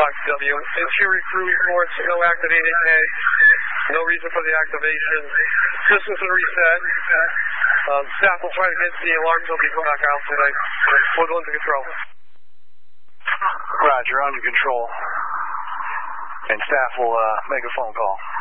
Fox-W. Interior crew reports no activated K. No reason for the activation. Systems are reset. Staff will try to get the alarms. They'll be come back out tonight. We'll go into control. Roger, under control. And staff will make a phone call.